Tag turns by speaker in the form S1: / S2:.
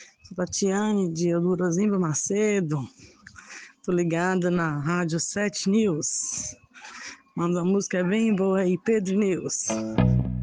S1: Sou Tatiane de Eldorozimba Macedo. Tô ligada na Rádio 7 News. Manda uma música bem boa aí, Pedro News.